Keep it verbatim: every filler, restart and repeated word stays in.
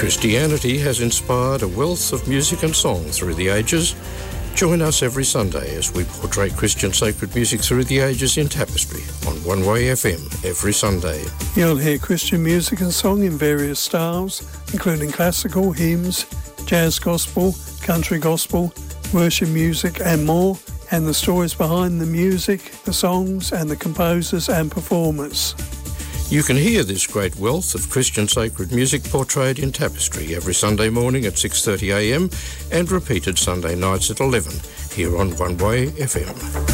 Christianity has inspired a wealth of music and song through the ages. Join us every Sunday as we portray Christian sacred music through the ages in Tapestry on One Way F M every Sunday. You'll hear Christian music and song in various styles, including classical, hymns, jazz gospel, country gospel, worship music and more, and the stories behind the music, the songs and the composers and performers. You can hear this great wealth of Christian sacred music portrayed in Tapestry every Sunday morning at six thirty a m and repeated Sunday nights at eleven here on One Way F M.